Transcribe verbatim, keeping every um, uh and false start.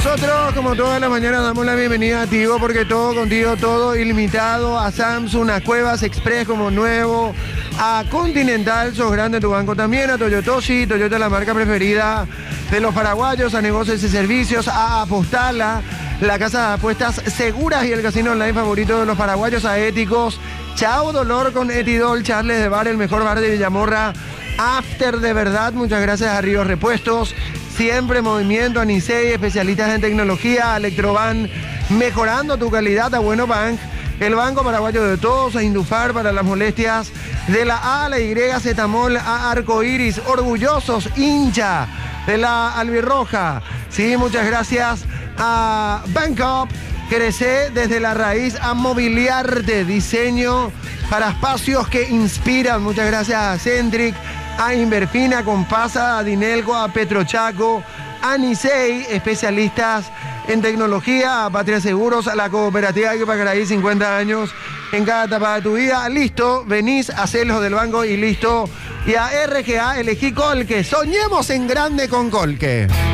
Nosotros, como todas las mañanas, damos la bienvenida a Tigo, porque todo contigo, todo ilimitado, a Samsung, a Cuevas Express como nuevo, a Continental, sos grande tu banco también, a Toyotoshi, Toyota la marca preferida de los paraguayos, a negocios y servicios, a Apostala, la casa de apuestas seguras y el casino online favorito de los paraguayos, a Éticos, Chao Dolor con Etidol, Charles de Bar, el mejor bar de Villamorra, After de verdad, muchas gracias a Ríos Repuestos, Siempre Movimiento, Anisei, especialistas en tecnología, Electroban, mejorando tu calidad, a Bueno Bank, el banco paraguayo de todos, a Indufar para las molestias de la A a la Y, Cetamol, a Arcoiris, orgullosos, hincha de la albirroja. Sí, muchas gracias a Bankup, crece desde la raíz, a Mobiliarte, diseño para espacios que inspiran. Muchas gracias a Centric, a Inverfina, Compasa, a Dinelco, a Petrochaco, a Nisei, especialistas en tecnología, a Patria Seguros, a la cooperativa que pagará ahí cincuenta años en cada etapa de tu vida. Listo, venís, hacelo del banco y listo. Y a R G A, elegí Colque. Soñemos en grande con Colque.